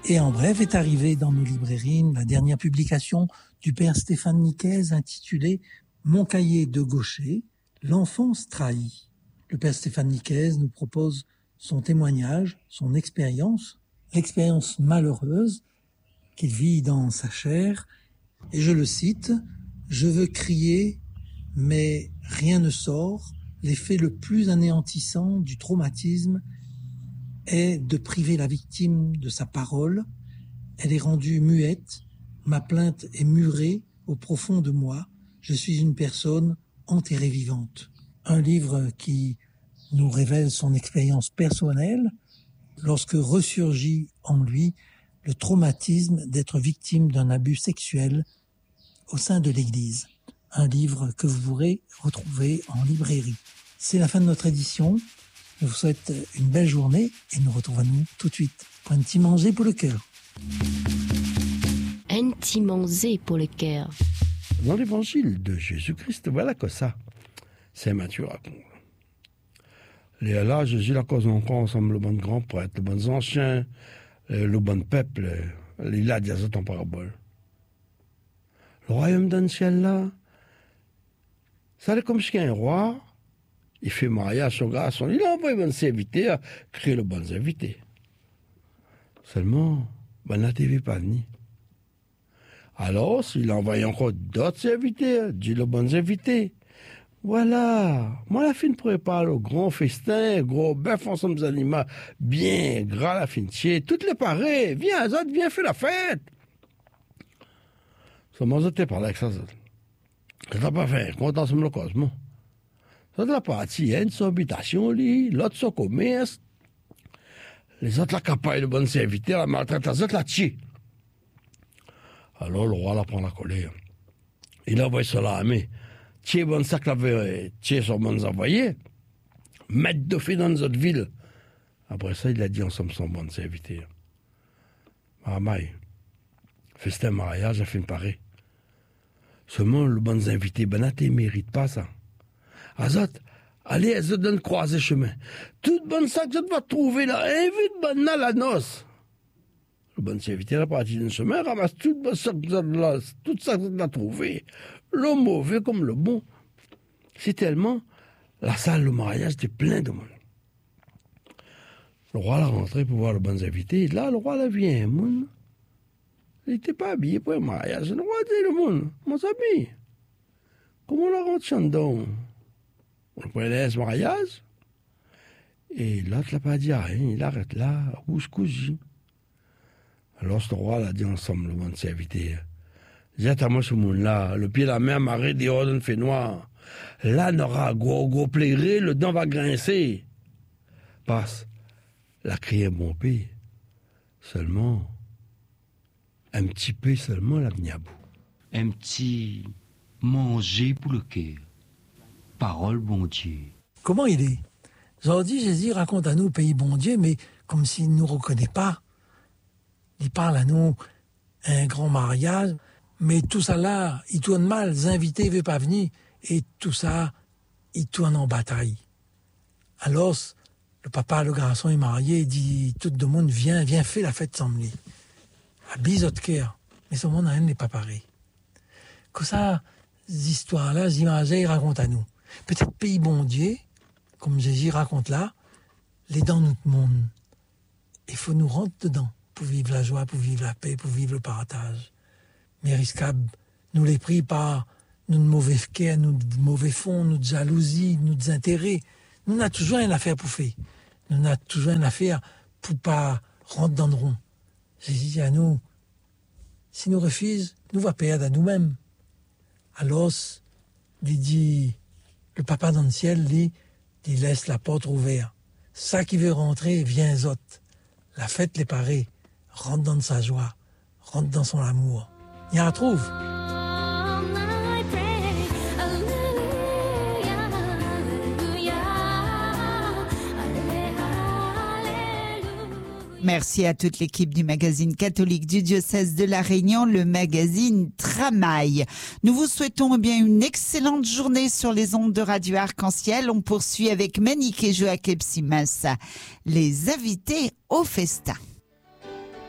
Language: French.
Et en bref, est arrivée dans nos librairies la dernière publication du père Stéphane Nicaise intitulée « Mon cahier de gaucher, l'enfance trahie ». Le père Stéphane Nicaise nous propose son témoignage, son expérience, l'expérience malheureuse qu'il vit dans sa chair. Et je le cite, « Je veux crier, mais rien ne sort. L'effet le plus anéantissant du traumatisme est de priver la victime de sa parole. Elle est rendue muette. Ma plainte est murée au profond de moi. Je suis une personne enterrée vivante. » Un livre qui nous révèle son expérience personnelle lorsque ressurgit en lui le traumatisme d'être victime d'un abus sexuel au sein de l'Église. Un livre que vous pourrez retrouver en librairie. C'est la fin de notre édition. Je vous souhaite une belle journée et nous retrouvons tout de suite pour un petit manger pour le cœur. Un petit manger pour le cœur. Dans l'évangile de Jésus-Christ, voilà que ça, Saint Matthieu raconte. Et là, Jésus la cause encore ensemble, le bon grand prêtre, le bon ancien, le bon peuple, il a dit ça en parabole. Le royaume d'un ciel là, ça est comme si un roi, il fait mariage au garçon, il envoie un bon serviteur à créer le bon invité. Seulement, ben la TV pas venu. Alors, s'il envoie encore d'autres serviteurs, dit le bon invité. Voilà, moi la fin prépare le grand festin, gros bœuf ensemble des animaux, bien gras la fin de toutes les pareilles, viens Azad, viens faire la fête. Seulement, je t'ai parlé avec ça. Ça t'a pas fait, content sur le cosmos. Ça t'a parti, une son habitation, l'autre son commerce. Les autres la capaille, le bon serviteur, la maltraite, les autres la tuent. Alors le roi la prend la colère. Il envoie sur l'armée. Tiens, bon sac l'avait, tiens, son bon envoyé. Mettre de fait dans notre ville. Après ça, il a dit ensemble son bon serviteur. Maman, festin mariage, a fait une pareille. Seulement, le bon invité, ben, tu mérite pas ça. Azot, allez, elle se donne croiser chemin. Toute bonne sac, je dois trouver là, invite bonne à la noce. Le bon serviteur est parti d'un chemin, ramasse toute bonne sac, toute ça, je dois trouver. Le mauvais comme le bon. C'est tellement, la salle, le mariage, était plein de monde. Le roi l'a rentré pour voir le bon invité. Et là, le roi l'a vu un monde. Il n'était pas habillé pour un mariage. Le roi dit le monde, mon ami, comment la rentre dedans? On prenait ce mariage. Et l'autre l'a pas dit rien. Il arrête là, rouge cousu. Alors, ce roi l'a dit ensemble, le bon serviteur. Jette à moi ce monde-là, le pied de la mer marée dehors d'un fait noir. Là, n'aura gros plairé, le dent va grincer. Passe, la crié bon pays. Seulement, un petit peu seulement la venue à bout. Un petit manger pour le cœur. Parole bon Dieu. Comment il est? Aujourd'hui, Jésus raconte à nous pays bon Dieu, mais comme s'il ne nous reconnaît pas. Il parle à nous un grand mariage. Mais tout ça là, il tourne mal, les invités ne veulent pas venir, et tout ça, il tourne en bataille. Alors, le papa, le garçon est marié, il dit, tout le monde viens faire la fête sans lui. À bise de cœur, mais ce monde n'est pas pareil. Que ça, ces histoires-là, ces images, il raconte à nous. Peut-être pays bon Dieu, comme Jésus raconte là, les dans notre monde. Il faut nous rentrer dedans, pour vivre la joie, pour vivre la paix, pour vivre le partage. Mais risquable, nous les pris par nos mauvais cœurs, nos mauvais fonds, nos jalousies, nos intérêts. Nous n'avons toujours une affaire pour faire. Nous n'avons toujours une affaire pour pas rentrer dans le rond. Jésus dit à nous, si nous refusons, nous va perdre à nous-mêmes. Alors, il dit, le papa dans le ciel, il laisse la porte ouverte. Ça qui veut rentrer, vient autres. La fête les paraît, rentre dans sa joie, rentre dans son amour. Il y en trouve. Merci à toute l'équipe du magazine catholique du diocèse de La Réunion, le magazine Tramaille. Nous vous souhaitons bien une excellente journée sur les ondes de Radio Arc-en-Ciel. On poursuit avec Manique et Joachim Simas, les invités au festin.